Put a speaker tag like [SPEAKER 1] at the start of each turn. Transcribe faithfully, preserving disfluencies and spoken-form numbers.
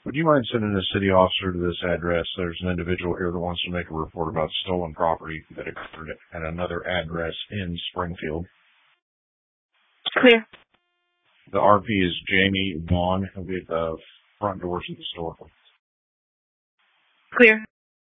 [SPEAKER 1] Would you mind sending a city officer to this address? There's an individual here that wants to make a report about stolen property that occurred at another address in Springfield.
[SPEAKER 2] Clear.
[SPEAKER 1] The R P is Jamie Vaughn. He'll be at the front doors of the store.
[SPEAKER 2] Clear.